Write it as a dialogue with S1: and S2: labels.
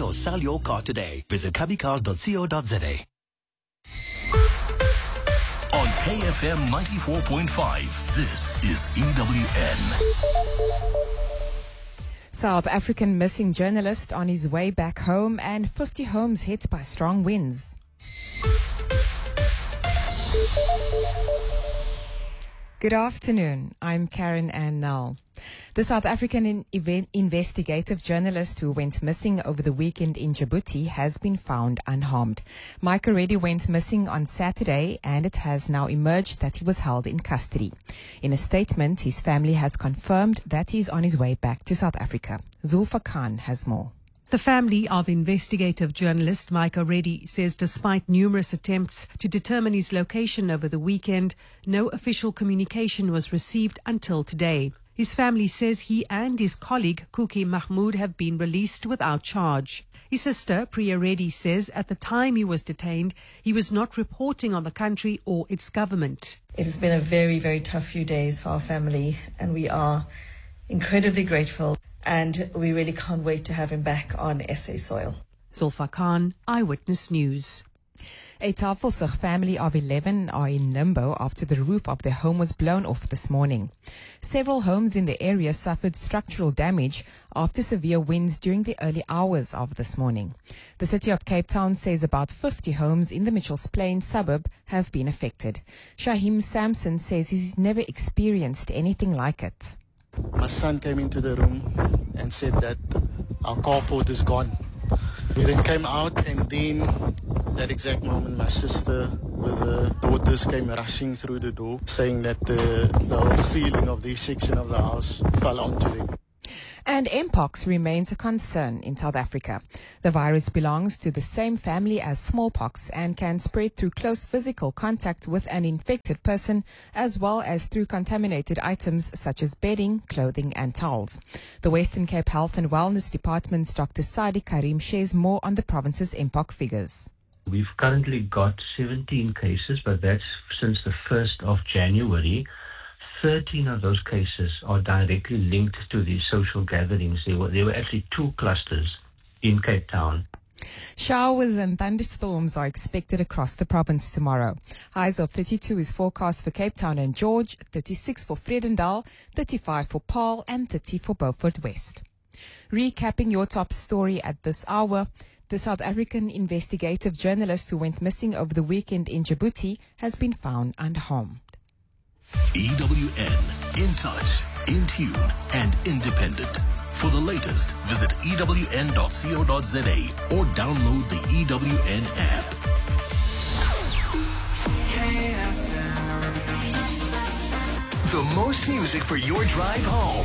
S1: or sell your car today. Visit kabicars.co.za. On KFM 94.5, this is EWN.
S2: South African missing journalist on his way back home, and 50 homes hit by strong winds. Good afternoon. I'm Karen Ann Null. The South African investigative journalist who went missing over the weekend in Djibouti has been found unharmed. Micah Reddy went missing on Saturday, and it has now emerged that he was held in custody. In a statement, his family has confirmed that he is on his way back to South Africa. Zulfa Khan has more.
S3: The family of investigative journalist Micah Reddy says despite numerous attempts to determine his location over the weekend, no official communication was received until today. His family says he and his colleague Kuki Mahmood have been released without charge. His sister Priya Reddy says at the time he was detained, he was not reporting on the country or its government.
S4: It has been a very, very tough few days for our family, and we are incredibly grateful, and we really can't wait to have him back on SA soil.
S3: Zulfa Khan, Eyewitness News.
S2: A Tafelsig family of 11 are in limbo after the roof of their home was blown off this morning. Several homes in the area suffered structural damage after severe winds during the early hours of this morning. The city of Cape Town says about 50 homes in the Mitchells Plain suburb have been affected. Shaheem Sampson says he's never experienced anything like it.
S5: My son came into the room and said that our carport is gone. We then came out, and then that exact moment my sister with her daughters came rushing through the door saying that the whole ceiling of this section of the house fell onto them.
S2: And Mpox remains a concern in South Africa. The virus belongs to the same family as smallpox and can spread through close physical contact with an infected person, as well as through contaminated items such as bedding, clothing and towels. The Western Cape Health and Wellness Department's Dr. Sadi Karim shares more on the province's Mpox figures.
S6: We've currently got 17 cases, but that's since the 1st of January. 13 of those cases are directly linked to these social gatherings. There were actually 2 clusters in Cape Town.
S2: Showers and thunderstorms are expected across the province tomorrow. Highs of 32 is forecast for Cape Town and George, 36 for Vredendal, 35 for Paarl and 30 for Beaufort West. Recapping your top story at this hour, the South African investigative journalist who went missing over the weekend in Djibouti has been found unharmed.
S1: EWN, in touch, in tune, and independent. For the latest, visit ewn.co.za or download the EWN app. The most music for your drive home.